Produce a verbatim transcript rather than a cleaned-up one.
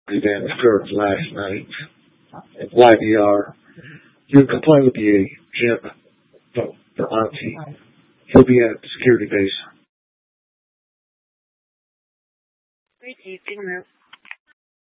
and then skirts last night at Y D R. Your complaint with the Jim, no, the auntie. He'll be at the security base. Great, you can move.